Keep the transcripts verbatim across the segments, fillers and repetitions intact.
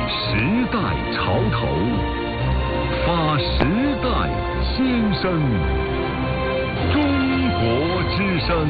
时代潮头，发时代先声。中国之声。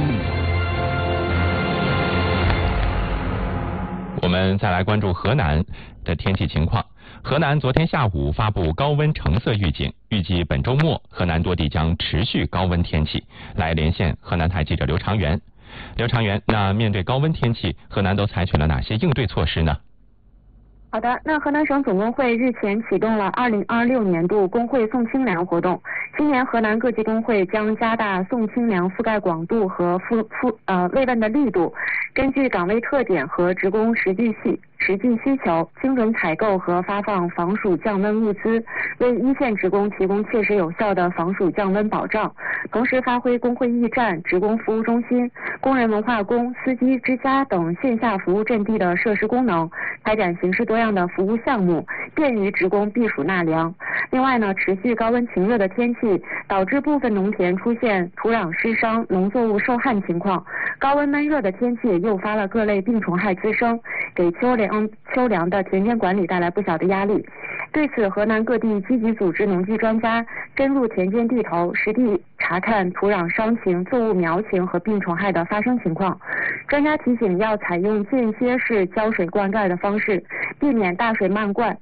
我们再来关注河南的天气情况。河南昨天下午发布高温橙色预警，预计本周末河南多地将持续高温天气。来连线河南台记者刘长元。刘长元，那面对高温天气，河南都采取了哪些应对措施呢？ 好的，那河南省总工会日前启动了二零二六年度工会送清凉活动。今年河南各级工会将加大送清凉覆盖广度和覆覆呃慰问的力度，根据岗位特点和职工实际需实际需求，精准采购和发放防暑降温物资，为一线职工提供切实有效的防暑降温保障。同时发挥工会驿站、职工服务中心、工人文化宫、司机之家等线下服务阵地的设施功能，开展形式多样的服务项目，便于职工避暑纳凉。另外呢，持续高温晴热的天气导致部分农田出现土壤湿伤、农作物受旱情况。高温闷热的天气诱发了各类病虫害滋生，给秋凉秋凉的田间管理带来不小的压力。对此，河南各地积极组织农技专家深入田间地头，实地查看土壤伤情、作物苗情和病虫害的发生情况。专家提醒，要采用间歇式浇水灌溉的方式，避免大水漫灌，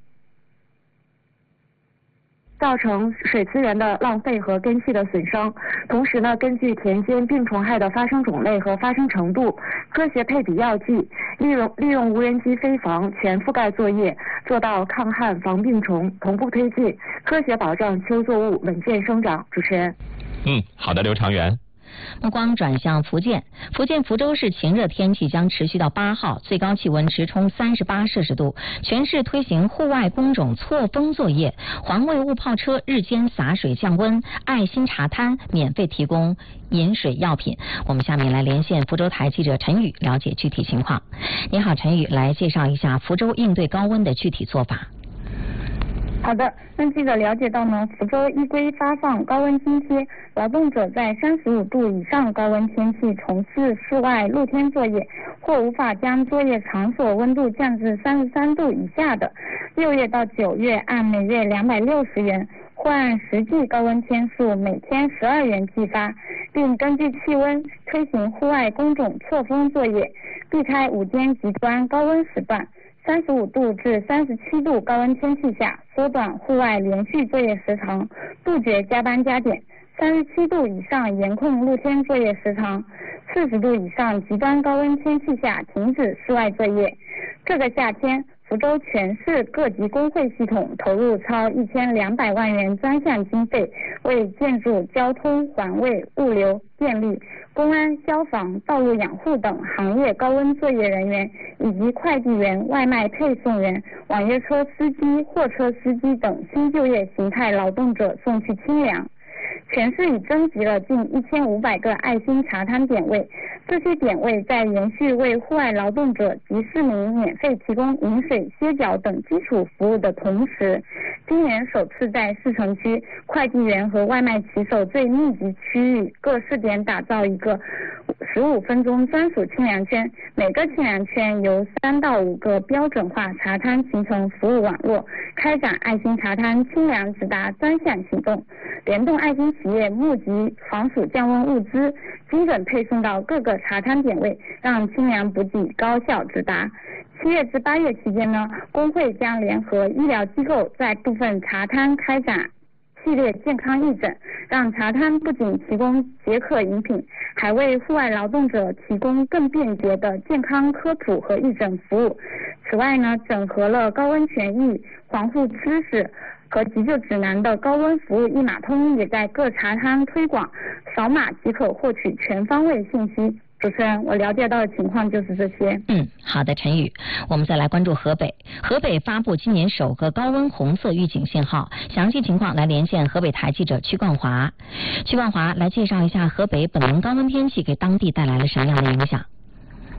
造成水资源的浪费和根系的损伤。同时呢，根据田间病虫害的发生种类和发生程度，科学配比药剂，利用利用无人机飞防全覆盖作业，做到抗旱防病虫，同步推进，科学保障秋作物稳健生长。主持人。 嗯，好的，刘长元。 目光转向福建，福建福州市晴热天气将持续到八号，最高气温直冲三十八摄氏度。全市推行户外工种错峰作业，环卫雾炮车日间洒水降温，爱心茶摊免费提供饮水药品。我们下面来连线福州台记者陈宇，了解具体情况。你好，陈宇，来介绍一下福州应对高温的具体做法。 好的，那记者了解到呢，福州依规发放高温津贴，劳动者在三十五度以上高温天气从事室外露天作业，或无法将作业场所温度降至三十三度以下的，六月到九月按每月两百六十元，或按实际高温天数每天十二元计发，并根据气温推行户外工种错峰作业，避开午间极端高温时段。三十五度至三十七度高温天气下，缩短户外连续作业时长，杜绝加班加点。三十七度以上严控露天作业时长，四十度以上极端高温天气下停止室外作业。这个夏天，福州全市各级工会系统投入超一千两百万元专项经费，为建筑、交通、环卫、物流、电力、公安、消防、道路养护等行业高温作业人员，以及快递员、外卖配送员、网约车司机、货车司机等新就业形态劳动者送去清凉。全市已征集了近一千五百个爱心茶摊点位，这些点位在延续为户外劳动者及市民免费提供饮水、歇脚等基础服务的同时，今年首次在市城区快递员和外卖骑手最密集区域各试点打造一个十五分钟专属清凉圈，每个清凉圈由三到五个标准化茶摊形成服务网络，开展爱心茶摊清凉直达专项行动，联动爱心企业募集防暑降温物资，精准配送到各个茶摊点位，让清凉补给高效直达。七月至八月期间呢，工会将联合医疗机构在部分茶摊开展系列健康义诊，让茶摊不仅提供解渴饮品，还为户外劳动者提供更便捷的健康科普和义诊服务。此外呢，整合了高温权益、防护知识和急救指南的高温服务一码通也在各茶摊推广，扫码即可获取全方位信息。主持人，我了解到的情况就是这些。 嗯，好的，陈宇，我们再来关注河北。河北发布今年首个高温红色预警信号，详细情况来连线河北台记者曲冠华。曲冠华来介绍一下河北本轮高温天气给当地带来了什么样的影响？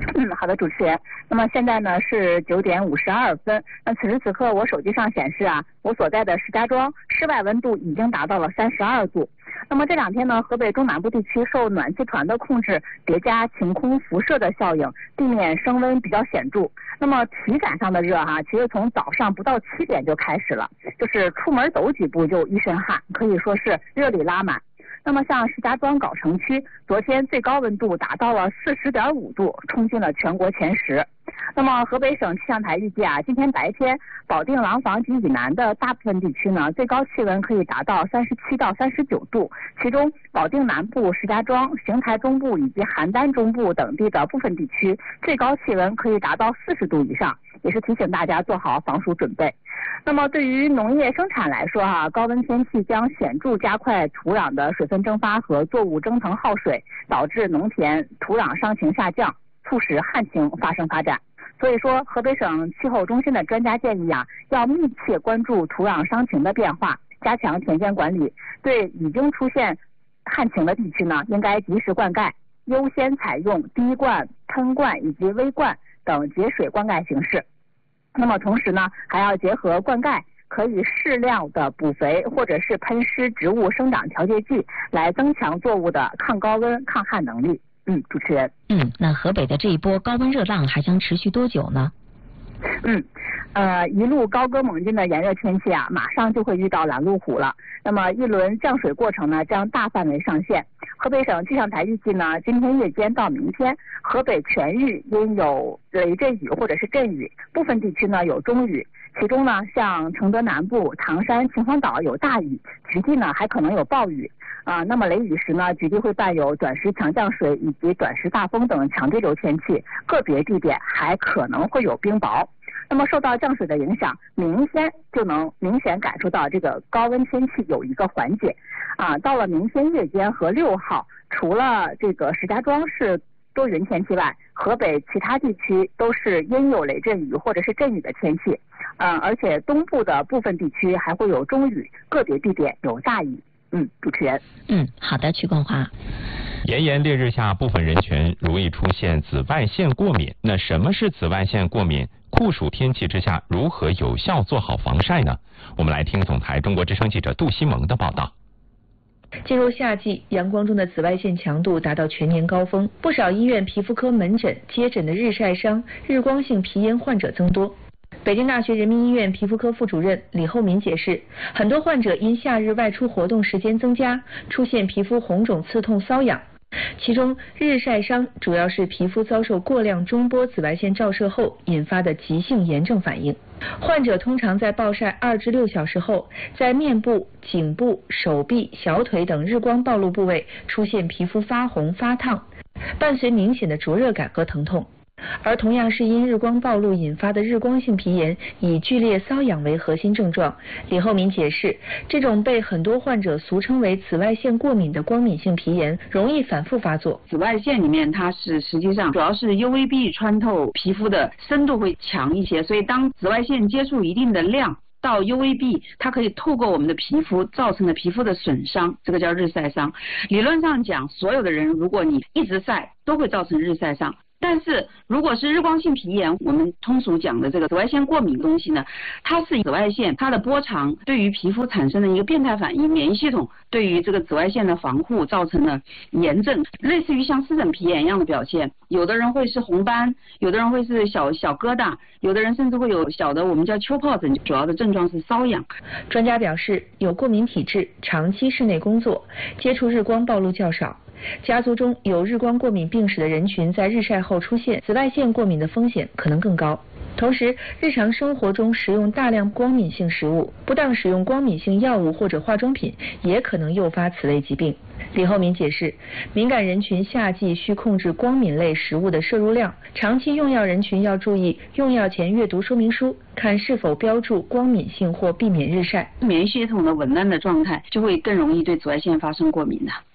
嗯，好的，主持人。那么现在呢是九点五十二分。那此时此刻我手机上显示啊，我所在的石家庄室外温度已经达到了三十二度。那么这两天呢，河北中南部地区受暖气团的控制，叠加晴空辐射的效应，地面升温比较显著。那么体感上的热哈、啊，其实从早上不到七点就开始了，就是出门走几步就一身汗，可以说是热里拉满。那么像石家庄藁城区，昨天最高温度达到了四十点五度，冲进了全国前十。那么河北省气象台预计啊，今天白天保定廊坊及以南的大部分地区呢，最高气温可以达到三十七到三十九度，其中保定南部、石家庄、邢台中部以及邯郸中部等地的部分地区，最高气温可以达到四十度以上，也是提醒大家做好防暑准备。那么对于农业生产来说啊，高温天气将显著加快土壤的水分蒸发和作物蒸腾耗水，导致农田土壤伤情下降，促使旱情发生发展。所以说，河北省气候中心的专家建议啊，要密切关注土壤伤情的变化，加强田间管理。对已经出现旱情的地区呢，应该及时灌溉，优先采用滴灌、喷灌以及微灌等节水灌溉形式。那么同时呢，还要结合灌溉，可以适量的补肥或者是喷施植物生长调节剂，来增强作物的抗高温、抗旱能力。嗯，主持人。 嗯，那河北的这一波高温热浪还将持续多久呢？ 嗯，呃，一路高歌猛进的炎热天气啊，马上就会遇到拦路虎了。那么一轮降水过程呢，将大范围上线。河北省气象台预计呢，今天夜间到明天，河北全域因有雷阵雨或者是阵雨，部分地区呢有中雨。其中呢，像承德南部、唐山、秦皇岛有大雨，局地呢还可能有暴雨。啊，那么雷雨时呢，局地会伴有短时强降水以及短时大风等强对流天气，个别地点还可能会有冰雹。那么受到降水的影响，明天就能明显感受到这个高温天气有一个缓解。啊，到了明天夜间和六号，除了这个石家庄是多云天气外，河北其他地区都是阴有雷阵雨或者是阵雨的天气。嗯、呃，而且东部的部分地区还会有中雨，个别地点有大雨。嗯，主持人。 嗯，好的，曲冠华。 炎炎烈日下，部分人群容易出现紫外线过敏。那什么是紫外线过敏？酷暑天气之下，如何有效做好防晒呢？我们来听总台中国之声记者杜西蒙的报道。 进入夏季，阳光中的紫外线强度达到全年高峰，不少医院皮肤科门诊接诊的日晒伤、日光性皮炎患者增多。北京大学人民医院皮肤科副主任李厚民解释，很多患者因夏日外出活动时间增加，出现皮肤红肿、刺痛、瘙痒。其中，日晒伤主要是皮肤遭受过量中波紫外线照射后引发的急性炎症反应。患者通常在暴晒二至六小时后，在面部、颈部、手臂、小腿等日光暴露部位出现皮肤发红、发烫，伴随明显的灼热感和疼痛。而同样是因日光暴露引发的日光性皮炎，以剧烈瘙痒为核心症状。李厚民解释，这种被很多患者俗称为紫外线过敏的光敏性皮炎，容易反复发作。 紫外线里面它是实际上主要是 U V B 穿透皮肤的深度会强一些，所以当紫外线接触一定的量到 U V B， 它可以透过我们的皮肤造成的皮肤的损伤，这个叫日晒伤。理论上讲，所有的人如果你一直晒，都会造成日晒伤。但是如果是日光性皮炎，我们通俗讲的这个紫外线过敏东西呢，它是紫外线它的波长对于皮肤产生的一个变态反应，免疫系统对于这个紫外线的防护造成了炎症，类似于像湿疹皮炎一样的表现。有的人会是红斑，有的人会是小小疙瘩，有的人甚至会有小的我们叫丘疱疹，主要的症状是瘙痒。 专家表示，有过敏体质、长期室内工作、接触日光暴露较少、家族中有日光过敏病史的人群，在日晒后出现紫外线过敏的风险可能更高。同时，日常生活中食用大量光敏性食物、不当使用光敏性药物或者化妆品，也可能诱发此类疾病。李厚民解释，敏感人群夏季需控制光敏类食物的摄入量，长期用药人群要注意用药前阅读说明书，看是否标注光敏性或避免日晒。 免疫系统的紊乱的状态，就会更容易对紫外线发生过敏的。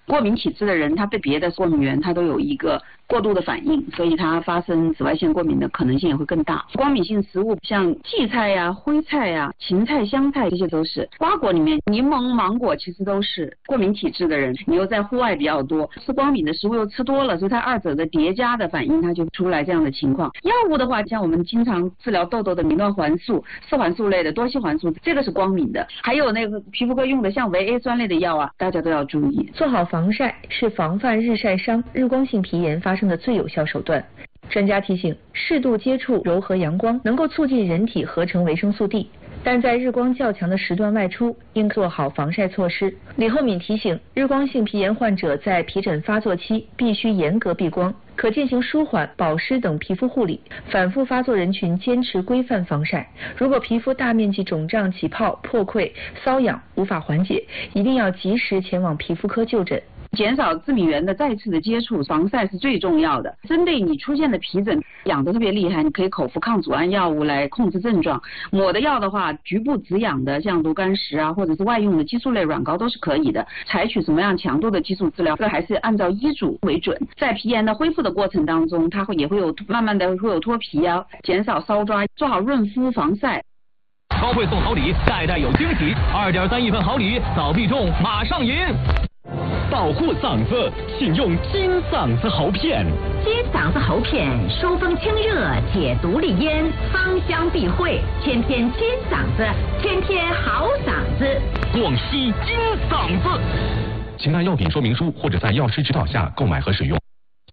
过敏体质的人，他对别的过敏源他都有一个过度的反应，所以他发生紫外线过敏的可能性也会更大。光敏性食物像荠菜呀、灰菜呀、芹菜、香菜，这些都是。瓜果里面，柠檬、芒果其实都是过敏体质的人，你又在户外比较多，吃光敏的食物又吃多了，所以它二者的叠加的反应，它就出来这样的情况。药物的话，像我们经常治疗痘痘的米诺环素、四环素类的、多烯环素，这个是光敏的。还有那个皮肤科用的像维 A 酸类的药啊，大家都要注意。 做好防晒是防范日晒伤、日光性皮炎发生的最有效手段。专家提醒，适度接触柔和阳光能够促进人体合成维生素 D， 但在日光较强的时段外出，应做好防晒措施。李厚敏提醒，日光性皮炎患者在皮疹发作期必须严格避光，可进行舒缓、保湿等皮肤护理。反复发作人群坚持规范防晒。如果皮肤大面积肿胀、起泡、破溃、瘙痒无法缓解，一定要及时前往皮肤科就诊。 减少致敏源的再次的接触，防晒是最重要的。针对你出现的皮疹痒得特别厉害，你可以口服抗组胺药物来控制症状。抹的药的话，局部止痒的，像炉甘石啊，或者是外用的激素类软膏都是可以的。采取什么样强度的激素治疗，这还是按照医嘱为准。在皮炎的恢复的过程当中，它会也会有慢慢的会有脱皮啊，减少搔抓，做好润肤防晒。 超会送好礼，代代有惊喜，二点三亿份好礼，早必中，马上赢！保护嗓子，请用金嗓子喉片。 金嗓子喉片，疏风清热，解毒利咽，芳香避秽，天天金嗓子，天天好嗓子。 广西金嗓子。 请看药品说明书或者在药师指导下购买和使用。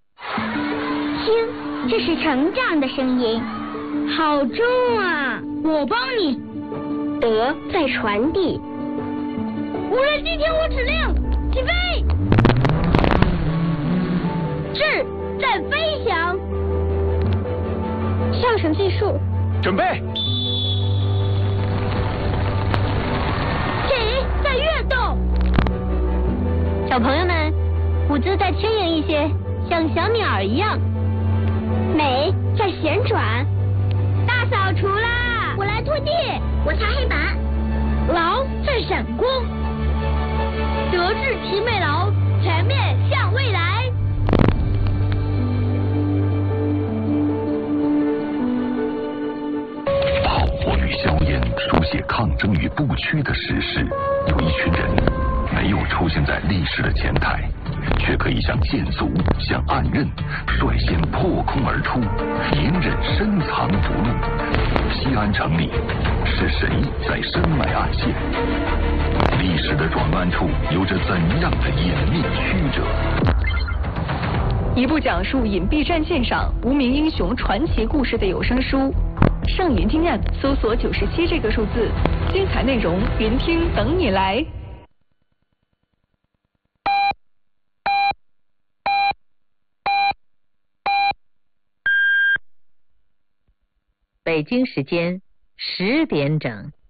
听，这是成长的声音，好重啊！我帮你。德在传递。无人机听我指令。起飞！志在飞翔。上升技术。 准备。 体在跃动。小朋友们，舞姿再轻盈一些，像小鸟一样。美在旋转。大扫除啦！我来拖地，我擦黑板。劳在闪光。德智体美劳，全面向未来。 炮火与硝烟书写抗争与不屈的史诗。有一群人没有出现在历史的前台，却可以像剑卒、像暗刃，率先破空而出，隐忍深藏不露。西安城里是谁在深埋暗线？历史的转弯处有着怎样的隐秘曲折？ 一部讲述隐蔽战线上无名英雄传奇故事的有声书《圣云经案》，搜索九十七这个数字，精彩内容云听等你来。 北京时间十点整。